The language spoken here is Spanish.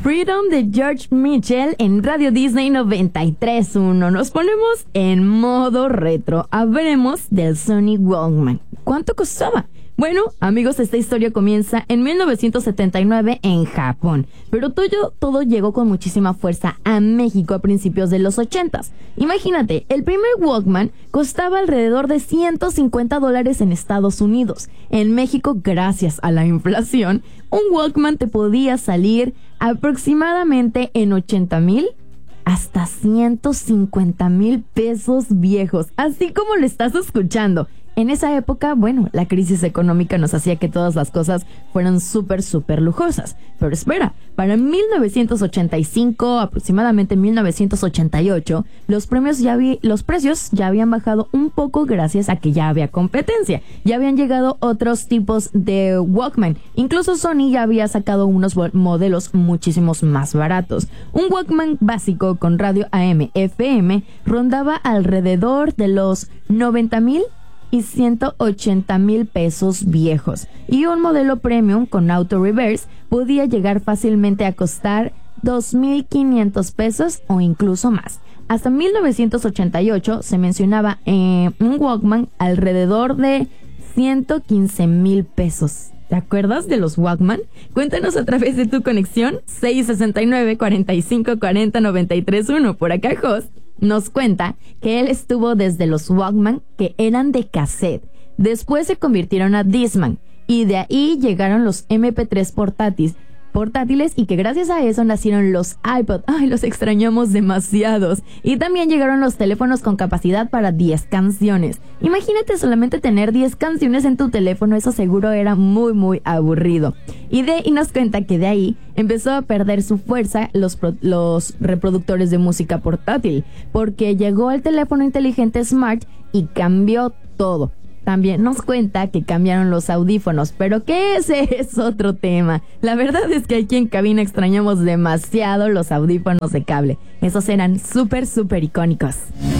Freedom de George Michael en Radio Disney 93.1. Nos ponemos en modo retro. Hablemos del Sony Walkman. ¿Cuánto costaba? Bueno, amigos, esta historia comienza en 1979 en Japón, pero todo llegó con muchísima fuerza a México a principios de los 80s. Imagínate, el primer Walkman costaba alrededor de $150 en Estados Unidos. En México, gracias a la inflación, un Walkman te podía salir aproximadamente en 80,000 hasta 150,000 pesos viejos, así como lo estás escuchando. En esa época, bueno, la crisis económica nos hacía que todas las cosas fueran súper lujosas. Pero espera, para 1985, aproximadamente 1988, los precios ya habían bajado un poco gracias a que ya había competencia. Ya habían llegado otros tipos de Walkman. Incluso Sony ya había sacado unos modelos muchísimos más baratos. Un Walkman básico con radio AM, FM rondaba alrededor de los 90,000 y 180,000 pesos viejos, y un modelo premium con auto reverse podía llegar fácilmente a costar 2,500 pesos o incluso más. Hasta 1988 se mencionaba un Walkman alrededor de 115,000 pesos. ¿Te acuerdas de los Walkman? Cuéntanos a través de tu conexión 669-4540-931. Por acá, Jos nos cuenta que él estuvo desde los Walkman, que eran de cassette. Después se convirtieron a Discman y de ahí llegaron los MP3 portátiles, y que gracias a eso nacieron los iPod. Ay, los extrañamos demasiados. Y también llegaron los teléfonos con capacidad para 10 canciones. Imagínate solamente tener 10 canciones en tu teléfono, eso seguro era muy aburrido. Y nos cuenta que de ahí empezó a perder su fuerza los reproductores de música portátil, porque llegó el teléfono inteligente Smart y cambió todo. También nos cuenta que cambiaron los audífonos, pero que ese es otro tema. La verdad es que aquí en cabina extrañamos demasiado los audífonos de cable. Esos eran súper icónicos.